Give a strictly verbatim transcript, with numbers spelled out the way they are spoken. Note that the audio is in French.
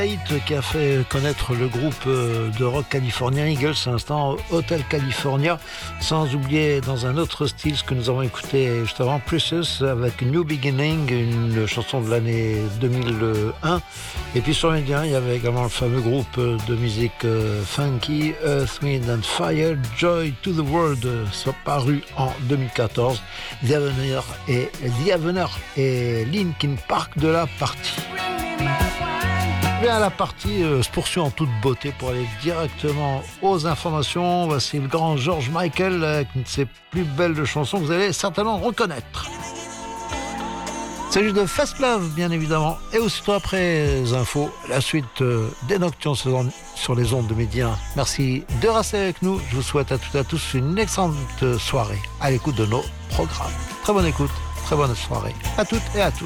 Qui a fait connaître le groupe de rock californien Eagles, à l'instant Hotel California, sans oublier dans un autre style ce que nous avons écouté juste avant, Precious avec New Beginning, une chanson de l'année deux mille un. Et puis sur Média, il y avait également le fameux groupe de musique funky Earth, Wind and Fire, Joy to the World, soit paru en deux mille quatorze. The Avenger et The Avenger et Linkin Park de la partie. Bien, la partie euh, se poursuit en toute beauté pour aller directement aux informations. Voici le grand George Michael avec une de ses plus belles chansons que vous allez certainement reconnaître. Il s'agit de Fast Love, bien évidemment. Et aussitôt après les infos, la suite euh, des Nocturnes sur les ondes de Média. Merci de rester avec nous. Je vous souhaite à toutes et à tous une excellente soirée à l'écoute de nos programmes. Très bonne écoute, très bonne soirée à toutes et à tous.